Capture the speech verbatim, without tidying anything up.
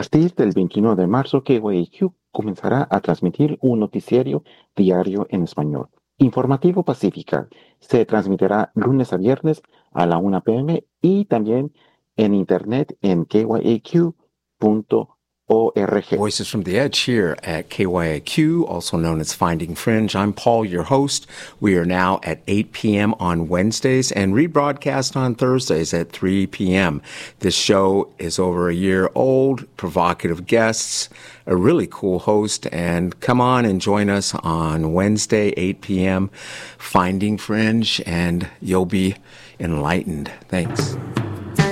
partir del veintiuno de marzo, K Y A Q comenzará a transmitir un noticiario diario en español. Informativo Pacífica se transmitirá lunes a viernes a la una p m y también en internet en K Y A Q punto org. Voices from the Edge here at K Y A Q, also known as Finding Fringe. I'm Paul, your host. We are now at eight p.m. on Wednesdays and rebroadcast on Thursdays at three p.m. This show is over a year old, provocative guests, a really cool host, and come on and join us on Wednesday, eight p.m., Finding Fringe, and you'll be enlightened. Thanks.